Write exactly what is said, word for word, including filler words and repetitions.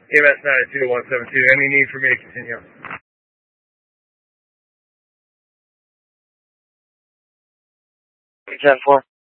E M S nine two one seven two. Any need for me to continue? ten four.